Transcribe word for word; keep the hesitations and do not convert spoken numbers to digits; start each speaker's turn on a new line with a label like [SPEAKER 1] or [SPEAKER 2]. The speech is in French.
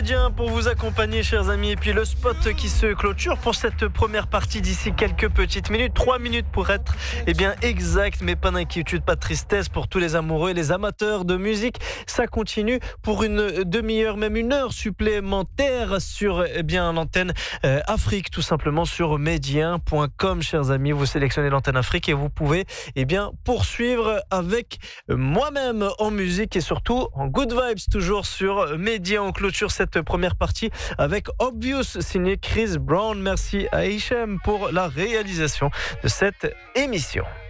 [SPEAKER 1] Méridien pour vous accompagner, chers amis. Et puis le spot qui se clôture pour cette première partie d'ici quelques petites minutes. Trois minutes pour être eh bien, exact, mais pas d'inquiétude, pas de tristesse pour tous les amoureux et les amateurs de musique. Ça continue pour une demi-heure, même une heure supplémentaire sur eh bien, l'antenne euh, Afrique, tout simplement sur médien point com, chers amis. Vous sélectionnez l'antenne Afrique et vous pouvez eh bien, poursuivre avec moi-même en musique et surtout en good vibes, toujours sur Média. On clôture cette première partie avec Obvious, signé Chris Brown. Merci à Hichem pour la réalisation de cette émission.